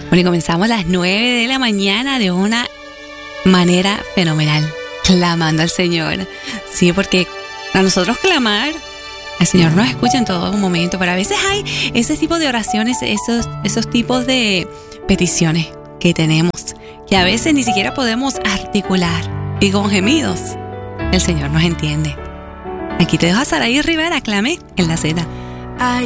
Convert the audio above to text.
Bueno, y comenzamos a las 9 de la mañana de una manera fenomenal, clamando al Señor. Sí, porque a nosotros clamar, el Señor nos escucha en todo momento, pero a veces hay ese tipo de oraciones, esos tipos de peticiones que tenemos, que a veces ni siquiera podemos articular, y con gemidos el Señor nos entiende. Aquí te dejo a Saraí Rivera, clame en la Z.